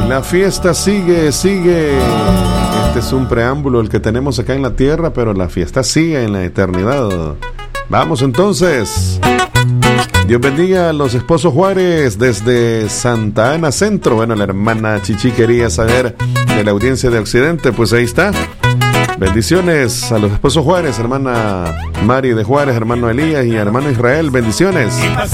La fiesta sigue. Este es un preámbulo el que tenemos acá en la tierra, pero la fiesta sigue en la eternidad. Vamos entonces. Dios bendiga a los esposos Juárez desde Santa Ana Centro. Bueno, la hermana Chichi quería saber de la audiencia de Occidente, pues ahí está. Bendiciones a los esposos Juárez, hermana Mari de Juárez, hermano Elías y hermano Israel. Bendiciones.